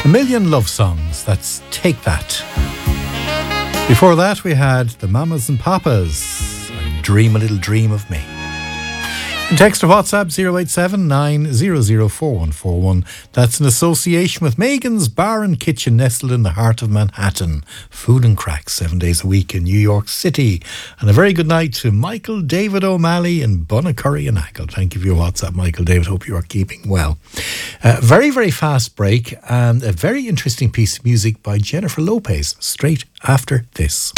A Million Love Songs, that's Take That. Before that we had the Mamas and Papas and Dream a Little Dream of Me. And text or WhatsApp 087 900 4141. That's in association with Megan's Bar and Kitchen, nestled in the heart of Manhattan. Food and cracks 7 days a week in New York City. And a very good night to Michael David O'Malley in Bunnacurry and Ackle. Thank you for your WhatsApp, Michael David. Hope you are keeping well. Very, very fast break and a very interesting piece of music by Jennifer Lopez straight after this.